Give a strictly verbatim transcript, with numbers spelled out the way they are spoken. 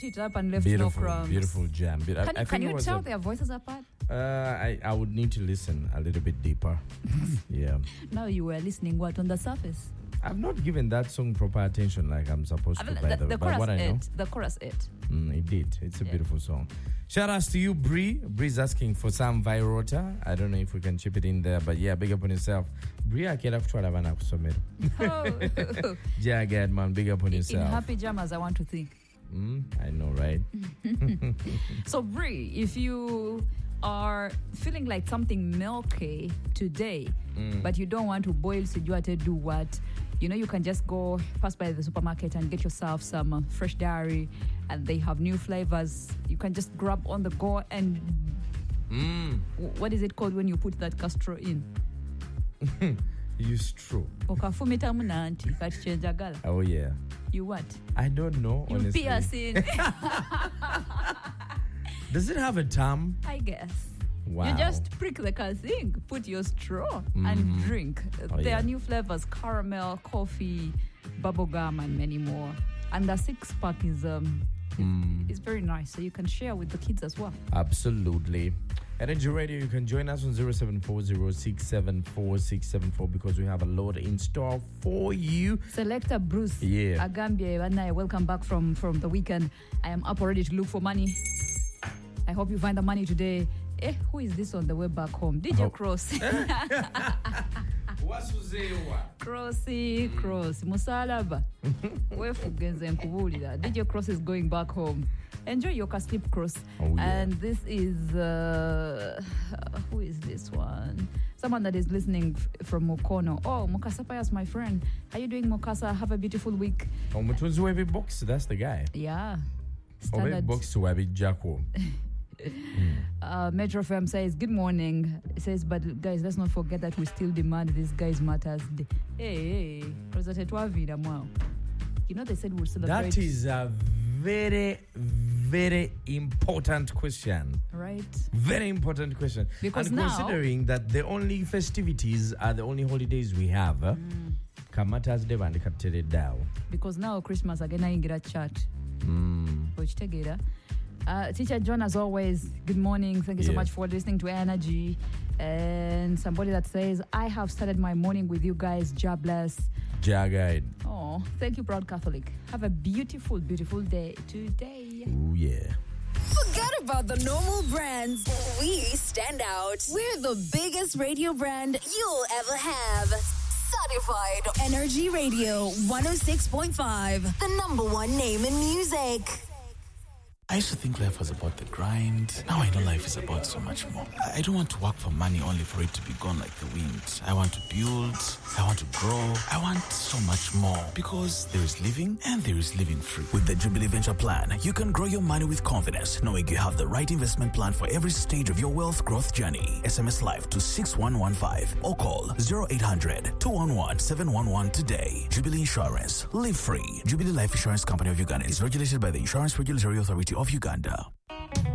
it up and left beautiful, no crumbs. Beautiful jam. Be- Can, I, I can you tell a, their voices apart? Uh, I, I would need to listen a little bit deeper. Yeah. Now you were listening what on the surface? I've not given that song proper attention like I'm supposed I mean, to. By the, the, the but chorus what I know, it. The chorus it. Mm, it did. It's a Yeah. beautiful song. Shout outs to you, Bree. Bree's asking for some Virota. I don't know if we can chip it in there, but yeah, big up on yourself. Bree, I can't have to have an Oh. Yeah, God, man, big up on In yourself. happy jammers, I want to think. Mm, I know, right? So, Bree, if you are feeling like something milky today, Mm. but you don't want to boil sijua to do what, you know, you can just go pass by the supermarket and get yourself some uh, fresh dairy, and they have new flavors. You can just grab on the go and Mm. w- what is it called when you put that castro in? Use true. Okafumita munanti kati kyenjagala. Oh, yeah. You what? I don't know, You honestly. pierce in. Does it have a term? I guess. Wow. You just prick the thing, put your straw, and Mhm. drink. Oh, there yeah. are new flavors: caramel, coffee, bubblegum, and many more. And the six pack is um is, Mm. is very nice, so you can share with the kids as well. Absolutely. Energy Radio, you can join us on zero seven four zero six seven four six seven four because we have a lot in store for you. Selector Bruce Yeah. Agambie Wanai, welcome back from from the weekend. I am up already to look for money. I hope you find the money today. Eh, who is this on the way back home? D J Oh. Cross. Crossy, Cross, Musalaba. Wefugenze nkubulira. D J Cross is going back home. Enjoy your sleep, Cross. Oh, yeah. And this is, uh, who is this one? Someone that is listening f- from Mukono. Oh, Mukasa Payas, my friend. How you doing, Mukasa? Have a beautiful week. Oh, Mutunzi Webi Box, that's the guy. Yeah. Webi Standard. Box to Webi Jacko. Uh, Metro F M says, good morning. It says, but guys, let's not forget that we still demand this guys matters day. Hey, hey, Rosette Twavira Mwao. You know, they said we'll celebrate. That is a very, very important question. Right? Very important question. Because and now- considering that the only festivities are the only holidays we have, mm. Kamatas Day and Katere Dao. Because now Christmas again, I get a chat. Mm. Which together. Uh, Teacher John, as always, good morning. Thank you so Yeah. much for listening to Energy. And somebody that says, I have started my morning with you guys. God bless. Jagged. Oh, thank you, Proud Catholic. Have a beautiful, beautiful day today. Oh, yeah. Forget about the normal brands. We stand out. We're the biggest radio brand you'll ever have. Certified Energy Radio one oh six point five. The number one name in music. I used to think life was about the grind. Now I know life is about so much more. I I don't want to work for money only for it to be gone like the wind. I want to build. I want to grow. I want so much more because there is living and there is living free. With the Jubilee Venture Plan, you can grow your money with confidence, knowing you have the right investment plan for every stage of your wealth growth journey. S M S Live to six one one five or call zero eight hundred two one one seven one one today. Jubilee Insurance. Live free. Jubilee Life Insurance Company of Uganda is regulated by the Insurance Regulatory Authority of Uganda.